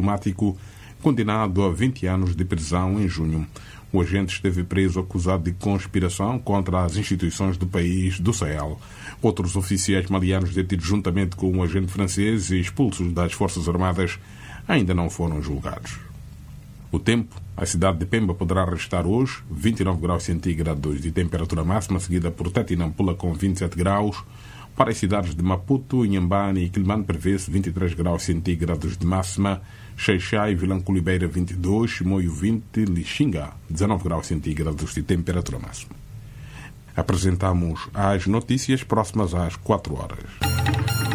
diplomático, condenado a 20 anos de prisão em junho. O agente esteve preso acusado de conspiração contra as instituições do país do Sahel. Outros oficiais malianos detidos juntamente com um agente francês e expulsos das Forças Armadas ainda não foram julgados. O tempo: a cidade de Pemba poderá registrar hoje 29 graus centígrados de temperatura máxima, seguida por Tete e Nampula com 27 graus. Para as cidades de Maputo, Inhambane e Quelimane prevê-se 23 graus centígrados de máxima, Xai-Xai e Vilanculibeira 22, Chimoio 20, Lixinga 19 graus centígrados de temperatura máxima. Apresentamos as notícias próximas às 4 horas.